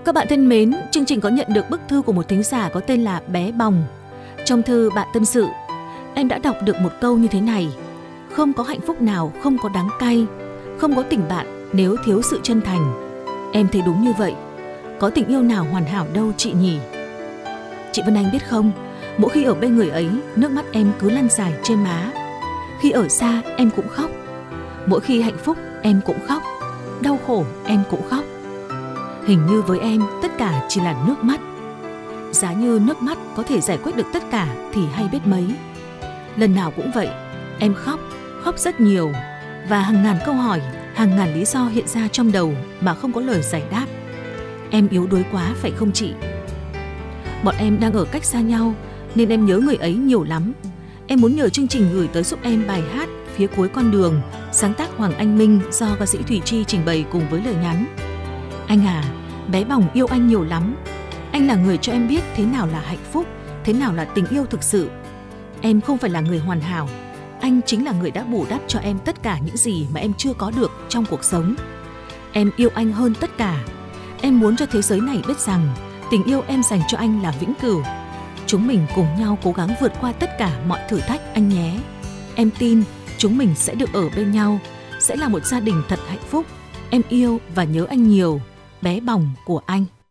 Các bạn thân mến, chương trình có nhận được bức thư của một thính giả có tên là Bé Bòng. Trong thư bạn tâm sự, em đã đọc được một câu như thế này: không có hạnh phúc nào không có đắng cay, không có tình bạn nếu thiếu sự chân thành. Em thấy đúng như vậy, có tình yêu nào hoàn hảo đâu chị nhỉ. Chị Vân Anh biết không, mỗi khi ở bên người ấy, nước mắt em cứ lăn dài trên má. Khi ở xa em cũng khóc, mỗi khi hạnh phúc em cũng khóc, đau khổ em cũng khóc. Hình như với em tất cả chỉ là nước mắt. Giá như nước mắt có thể giải quyết được tất cả thì hay biết mấy. Lần nào cũng vậy, em khóc, khóc rất nhiều, và hàng ngàn câu hỏi, hàng ngàn lý do hiện ra trong đầu mà không có lời giải đáp. Em yếu đuối quá phải không chị? Bọn em đang ở cách xa nhau nên em nhớ người ấy nhiều lắm. Em muốn nhờ chương trình gửi tới giúp em bài hát Phía cuối con đường, sáng tác Hoàng Anh Minh do ca sĩ Thùy Chi trình bày cùng với lời nhắn: anh à, bé Bòng yêu anh nhiều lắm. Anh là người cho em biết thế nào là hạnh phúc, thế nào là tình yêu thực sự. Em không phải là người hoàn hảo, anh chính là người đã bù đắp cho em tất cả những gì mà em chưa có được trong cuộc sống. Em yêu anh hơn tất cả. Em muốn cho thế giới này biết rằng tình yêu em dành cho anh là vĩnh cửu. Chúng mình cùng nhau cố gắng vượt qua tất cả mọi thử thách anh nhé. Em tin chúng mình sẽ được ở bên nhau, sẽ là một gia đình thật hạnh phúc. Em yêu và nhớ anh nhiều. Bé Bòng của anh.